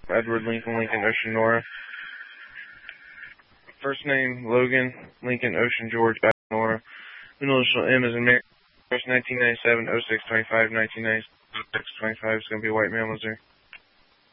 Edward Lincoln, Lincoln Ocean Nora. First name Logan, Lincoln Ocean George Nora. Middle initial M is in Mary. 1997, 0625, 1996, 25 is going to be White Male, Missouri.